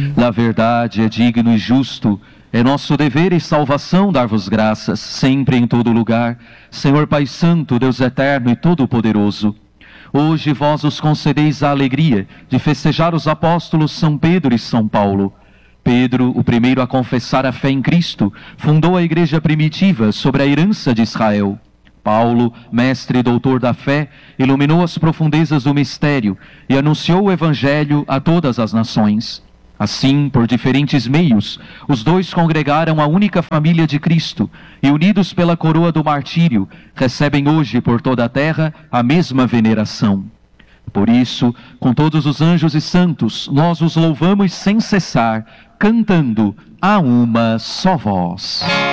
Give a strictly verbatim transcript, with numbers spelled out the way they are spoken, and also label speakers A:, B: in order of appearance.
A: Da verdade é digno e justo, é nosso dever e salvação dar-vos graças, sempre e em todo lugar, Senhor Pai Santo, Deus Eterno e Todo-Poderoso. Hoje vós os concedeis a alegria de festejar os apóstolos São Pedro e São Paulo. Pedro, o primeiro a confessar a fé em Cristo, fundou a igreja primitiva sobre a herança de Israel. Paulo, mestre e doutor da fé, iluminou as profundezas do mistério e anunciou o Evangelho a todas as nações. Assim, por diferentes meios, os dois congregaram a única família de Cristo e, unidos pela coroa do martírio, recebem hoje por toda a terra a mesma veneração. Por isso, com todos os anjos e santos, nós os louvamos sem cessar, cantando a uma só voz.